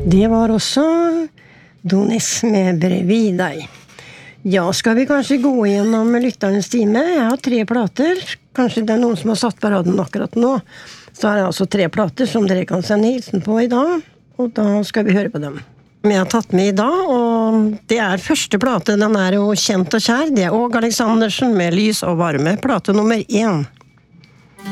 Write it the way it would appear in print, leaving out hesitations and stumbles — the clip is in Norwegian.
Det var også Donis med Bredvid deg. Ja, skal vi kanskje gå gjennom lytternes time? Jeg har 3 plater. Kanskje det er noen som har satt på radioen akkurat nå. Så er det altså 3 plater som dere kan sende hilsen på i dag, og da skal vi høre på dem. Jeg har tatt med i dag, og det er første plate, den er jo kjent og kjær. Det er Åge Aleksandersen med Lys og varme, plate nummer 1.